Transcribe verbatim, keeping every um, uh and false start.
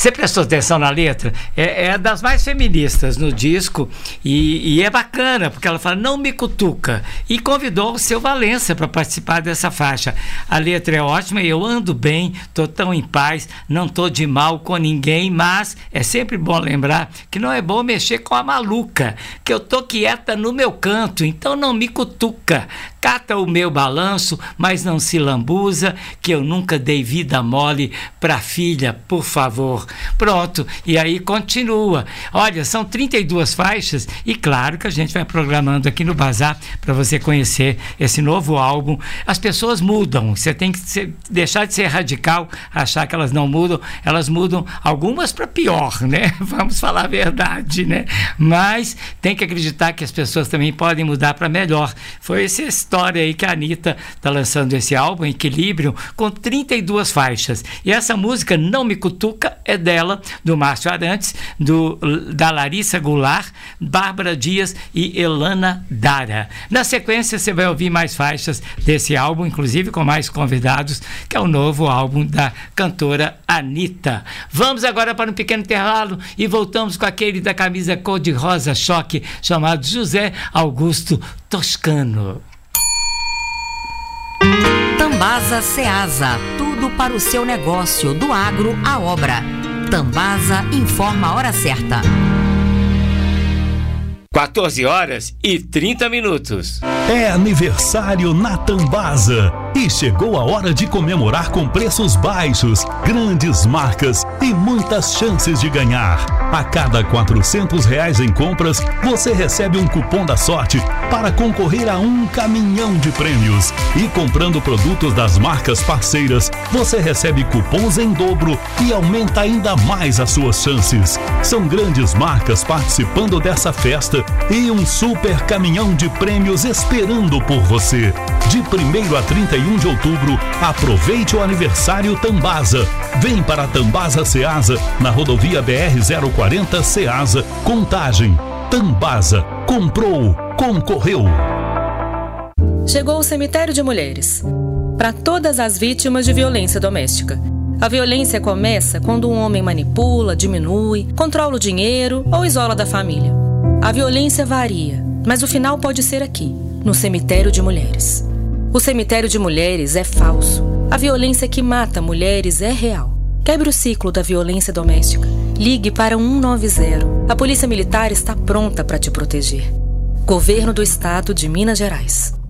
Você prestou atenção na letra? É, é das mais feministas no disco e, e é bacana, porque ela fala, não me cutuca, e convidou o Seu Valença para participar dessa faixa. A letra é ótima, eu ando bem, tô tão em paz, não tô de mal com ninguém, mas é sempre bom lembrar que não é bom mexer com a maluca, que eu tô quieta no meu canto, então não me cutuca. Cata o meu balanço, mas não se lambuza, que eu nunca dei vida mole pra filha, por favor. Pronto, e aí continua. Olha, são trinta e duas faixas e claro que a gente vai programando aqui no Bazar para você conhecer esse novo álbum. As pessoas mudam, você tem que ser, deixar de ser radical, achar que elas não mudam, elas mudam algumas para pior, né? Vamos falar a verdade, né? Mas tem que acreditar que as pessoas também podem mudar para melhor. Foi essa história aí que a Anitta está lançando esse álbum, Equilíbrio, com trinta e duas faixas. E essa música, Não Me Cutuca, é dela, do Márcio Arantes, do, da Larissa Goulart, Bárbara Dias e Elana Dara. Na sequência, você vai ouvir mais faixas desse álbum, inclusive com mais convidados, que é o novo álbum da cantora Anitta. Vamos agora para um pequeno intervalo e voltamos com aquele da camisa cor-de-rosa choque, chamado José Augusto Toscano. Tambasa Ceasa, tudo para o seu negócio, do agro à obra. Tambasa informa a hora certa. quatorze horas e trinta minutos. É aniversário na Tambasa e chegou a hora de comemorar com preços baixos, grandes marcas e muitas chances de ganhar. A cada quatrocentos reais em compras, você recebe um cupom da sorte para concorrer a um caminhão de prêmios. E comprando produtos das marcas parceiras, você recebe cupons em dobro e aumenta ainda mais as suas chances. São grandes marcas participando dessa festa e um super caminhão de prêmios esperando por você. De primeiro a trinta e um de outubro, aproveite o aniversário Tambasa. Vem para a Tambasa Ceasa, na rodovia B R zero quarenta Ceasa, Contagem. Tambasa, comprou, concorreu. Chegou o Cemitério de Mulheres. Para todas as vítimas de violência doméstica. A violência começa quando um homem manipula, diminui, controla o dinheiro ou isola da família. A violência varia, mas o final pode ser aqui, no Cemitério de Mulheres. O Cemitério de Mulheres é falso. A violência que mata mulheres é real. Quebre o ciclo da violência doméstica. Ligue para um nove zero. A Polícia Militar está pronta para te proteger. Governo do Estado de Minas Gerais.